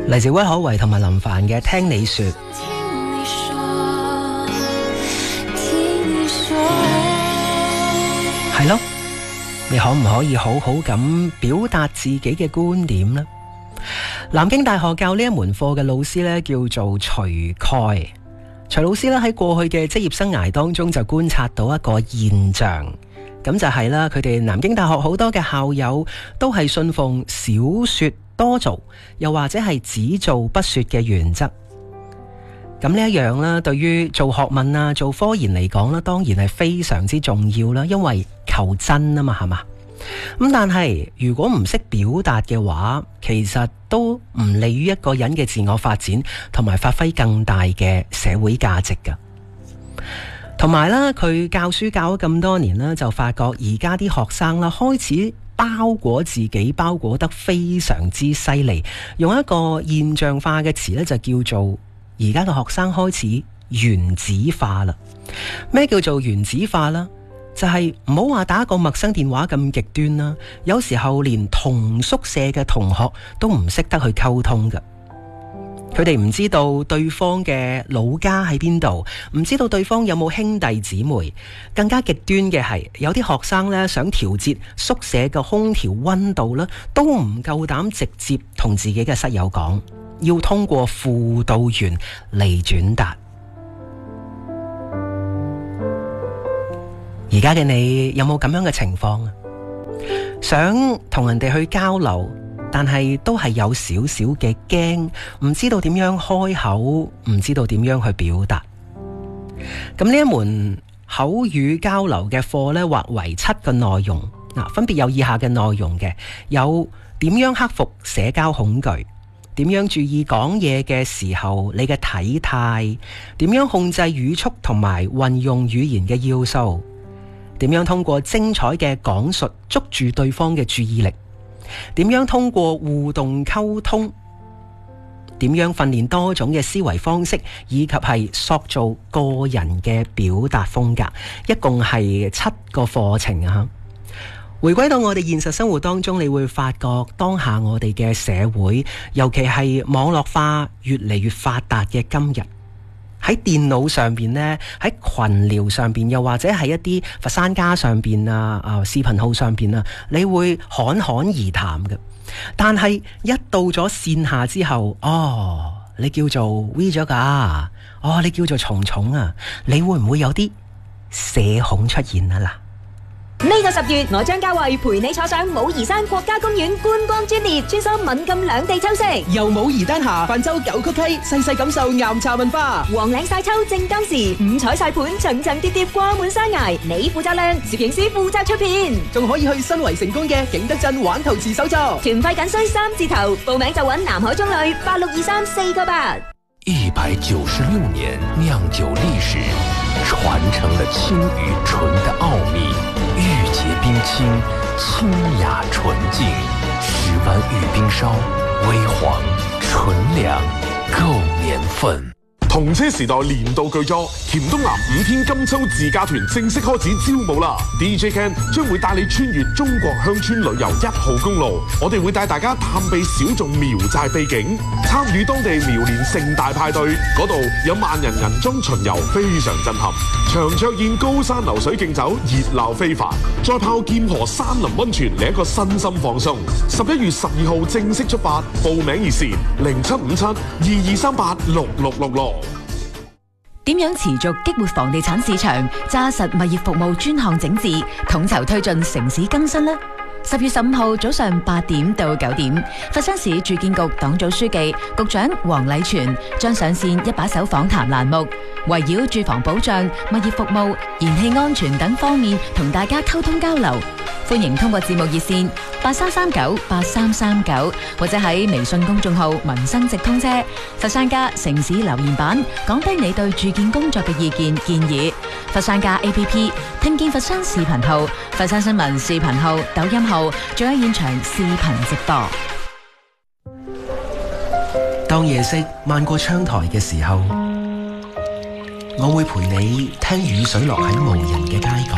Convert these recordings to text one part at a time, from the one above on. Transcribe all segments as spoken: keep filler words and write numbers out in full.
嚟自威可唯同埋林凡嘅聽你說。係咯，你可唔可以好好咁表達自己嘅觀點呢？南京大學教呢一門課嘅老師呢，叫做徐蓋。徐老師咧喺過去嘅職業生涯當中就觀察到一個現象，咁就係啦，佢哋南京大學好多嘅校友都係信奉少說多做，又或者係只做不說嘅原則。咁呢一樣啦，對於做學問啊、做科研嚟講啦，當然係非常之重要啦，因為求真啊嘛，係嘛？咁但係如果唔識表達嘅話，其實都唔利於一個人嘅自我發展，同埋發揮更大嘅社會價值噶。同埋啦，佢教書教咗咁多年啦，就發覺而家啲學生啦開始包裹自己，包裹得非常之犀利。用一個現象化嘅詞咧，就叫做而家嘅學生開始原子化啦。咩叫做原子化啦？就係唔好話打個陌生電話咁極端啦，有時候連同宿舍嘅同學都唔識得去溝通㗎。佢哋唔知道對方嘅老家喺邊度，唔知道對方有冇兄弟姊妹。更加極端嘅係，有啲學生呢想調節宿舍嘅空調溫度呢，都唔夠膽直接同自己嘅室友講，要通過輔導員嚟轉達。而家嘅你有冇咁樣嘅情況啊？想同人哋去交流，但係都係有少少嘅驚，唔知道點樣開口，唔知道點樣去表達。咁呢一門口語交流嘅課呢，劃為七個內容，嗱，分別有以下嘅內容嘅，有點樣克服社交恐懼，點樣注意講嘢嘅時候你嘅體態，點樣控制語速同埋運用語言嘅要素，點樣通過精彩嘅講述捉住對方嘅注意力，點樣通過互動溝通，點樣訓練多種嘅思維方式，以及係塑造個人嘅表達風格。一共係七個課程啊！回歸到我哋現實生活當中，你會發覺當下我哋嘅社會，尤其係網絡化越嚟越發達嘅今日，喺電腦上邊呢，喺群聊上邊，又或者係一啲佛山家上邊啊啊視頻號上邊啊，你會侃侃而談嘅。但係一到咗線下之後，哦，你叫做 V 咗噶，哦，你叫做蟲蟲啊，你會唔會有啲社恐出現啊啦？ 呢個十月，我將嘉慧陪你坐上武夷山國家公園觀光專列，穿梭閩贛兩地秋色， 由武夷丹霞泛舟九曲溪，細細感受岩茶文化。 黃嶺晒秋正當時，五彩晒盤層層疊疊掛滿山崖，你負責亮，攝影師負責出片， 仲可以去新圍成功嘅景德鎮玩陶瓷手作。 團費僅需三字頭，報名就揾南海中旅八六二三四個八。 一百九十六年釀酒歷史，傳承了青與醇的奧秘。玉潔冰清，清雅純淨，十灣玉冰燒，微黃純糧，夠年份。 同車時代年度巨作《甜東南五天金秋自駕團》正式開始招募啦 ！D J Ken 將會帶你穿越中國鄉村旅遊一號公路，我哋會帶大家探秘小眾苗寨秘境，參與當地苗年盛大派對，嗰度有萬人銀裝巡遊，非常震撼。長桌宴、高山流水競走，熱鬧非凡。再泡劍河山林溫泉，嚟一個身心放鬆。十一月十二號正式出發，報名熱線零七五七二二三八六六六六。 點樣持續激活房地產市場，紮實物業服務專項整治，統籌推進城市更新呢？十月十五號早上八點到九點，佛山市住建局黨組書記、局長黃禮全將上線一把手訪談欄目，圍繞住房保障、物業服務、燃氣安全等方面同大家溝通交流。歡迎通過節目熱線八三三九八三三九，或者喺微信公眾號民生直通車佛山家城市留言板講低你對住建工作嘅意見建議。佛山家 A P P 聽見佛山視頻號、佛山新聞視頻號、抖音號，仲有現場視頻直播。 當夜色漫過窗台嘅時候，我會陪你聽雨水落喺無人嘅街角，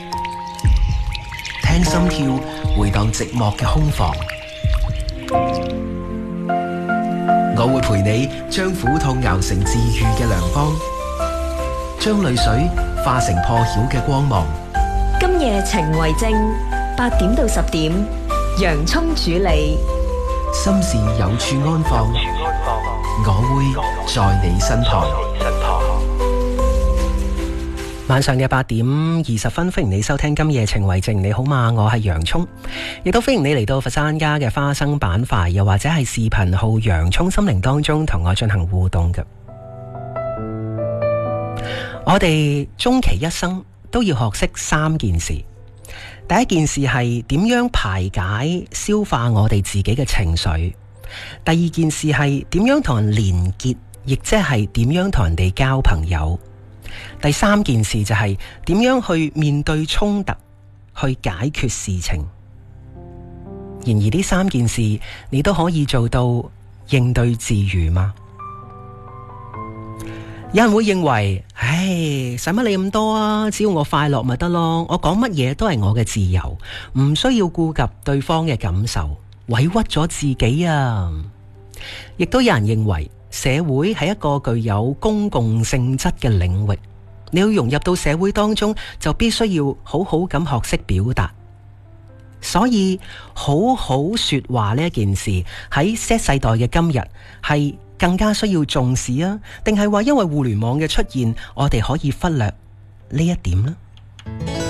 聽心跳回盪寂寞嘅空房。我我會陪你將苦痛熬成治愈嘅良方，將淚水化成破曉嘅光芒。 今夜情為證，八點到十點，洋蔥主理。 心事有處安放，我會在你身旁。晚上嘅八點二十分，歡迎你收聽今夜情為證。你好嘛，我係洋蔥，亦都歡迎你嚟到佛山家嘅花生板塊，又或者係視頻號洋蔥心靈當中同我進行互動嘅。我哋終其一生都要學識三件事。第一件事係點樣排解消化我哋自己嘅情緒，第二件事係點樣同人連結，亦即係點樣同人哋交朋友，第三件事就係點樣去面對衝突，去解決事情。然而呢三件事你都可以做到應對自如嗎？有人會認為，唉，使乜你咁多啊？只要我快樂咪得咯，我講乜嘢都係我嘅自由，唔需要顧及對方嘅感受，委屈咗自己啊！亦都有人認為，社會係一個具有公共性質嘅領域，你要融入到社會當中，就必須要好好咁學識表達。所以，好好說話呢件事喺 Z 世代嘅今日係更加需要重視啊？定係話因為互聯網嘅出現，我哋可以忽略呢一點呢？